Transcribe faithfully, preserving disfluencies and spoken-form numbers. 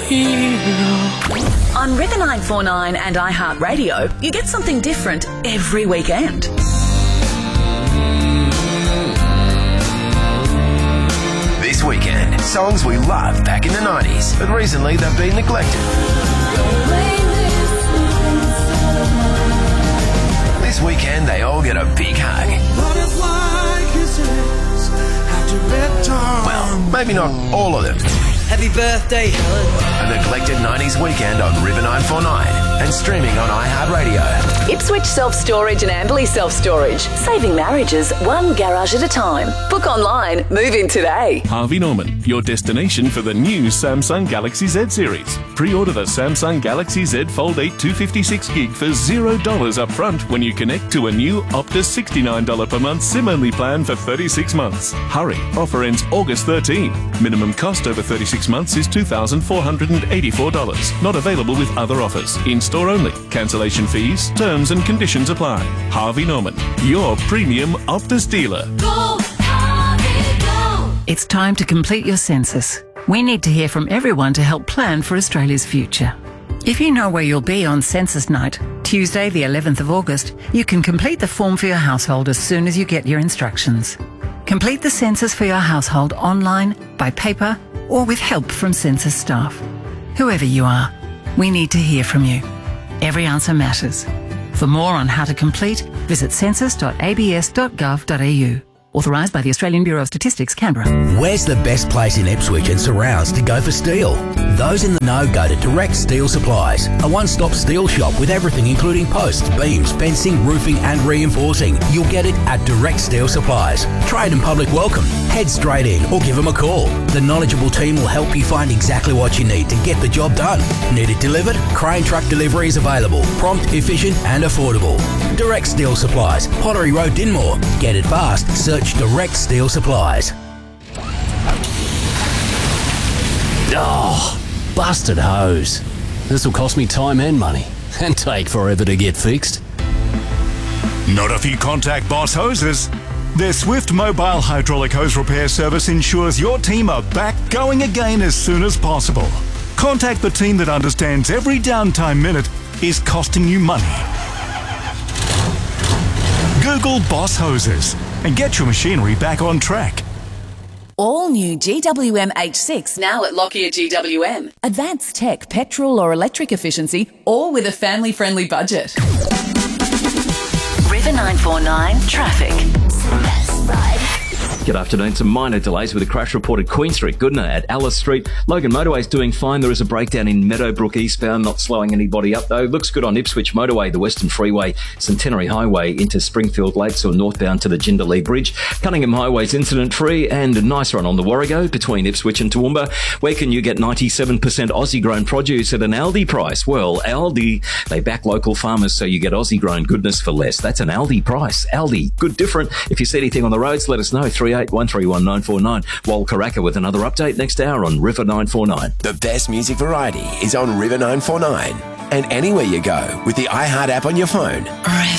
hero. On River nine forty-nine and iHeartRadio, you get something different every weekend. This weekend, songs we loved back in the nineties, but recently they've been neglected. This weekend, they all get a big hug. Well, maybe not all of them. Happy birthday, Helen. A neglected nineties weekend on River nine forty-nine and streaming on iHeartRadio. Ipswich Self-Storage and Amberley Self-Storage. Saving marriages one garage at a time. Book online. Move in today. Harvey Norman, your destination for the new Samsung Galaxy Z series. Pre-order the Samsung Galaxy Z Fold eight two fifty-six gig for zero dollars up front when you connect to a new Optus sixty-nine dollars per month SIM-only plan for thirty-six months. Hurry. Offer ends August thirteenth. Minimum cost over thirty-six months is two thousand four hundred eighty-four dollars. Not available with other offers. In-store only. Cancellation fees, terms and conditions apply. Harvey Norman, your premium Optus dealer. Go, Harvey, go. It's time to complete your census. We need to hear from everyone to help plan for Australia's future. If you know where you'll be on census night, Tuesday the eleventh of August, you can complete the form for your household as soon as you get your instructions. Complete the census for your household online, by paper, or with help from census staff. Whoever you are, we need to hear from you. Every answer matters. For more on how to complete, visit census dot a b s dot gov dot a u. Authorised by the Australian Bureau of Statistics, Canberra. Where's the best place in Ipswich and surrounds to go for steel? Those in the know go to Direct Steel Supplies, a one-stop steel shop with everything including posts, beams, fencing, roofing and reinforcing. You'll get it at Direct Steel Supplies. Trade and public welcome. Head straight in or give them a call. The knowledgeable team will help you find exactly what you need to get the job done. Need it delivered? Crane truck delivery is available. Prompt, efficient and affordable. Direct Steel Supplies, Pottery Road, Dinmore. Get it fast. Search Direct Steel Supplies. Oh, busted hose. This will cost me time and money and take forever to get fixed. Not if you contact Boss Hoses. Their swift mobile hydraulic hose repair service ensures your team are back going again as soon as possible. Contact the team that understands every downtime minute is costing you money. Google Boss Hoses and get your machinery back on track. All new G W M H six now at Lockyer G W M. Advanced tech, petrol or electric efficiency, all with a family-friendly budget. River nine forty-nine traffic. Good afternoon. Some minor delays with a crash report at Queen Street, Goodna at Alice Street. Logan Motorway is doing fine. There is a breakdown in Meadowbrook eastbound, not slowing anybody up though. Looks good on Ipswich Motorway, the Western Freeway, Centenary Highway into Springfield Lakes or northbound to the Jindalee Bridge. Cunningham Highway's incident free and a nice run on the Warrego between Ipswich and Toowoomba. Where can you get ninety-seven percent Aussie grown produce at an Aldi price? Well, Aldi, they back local farmers so you get Aussie grown goodness for less. That's an Aldi price. Aldi, good different. If you see anything on the roads, let us know. three eight one three one nine four nine. Wal Karaka with another update next hour on River nine forty-nine. The best music variety is on River nine forty-nine and anywhere you go with the iHeart app on your phone. River.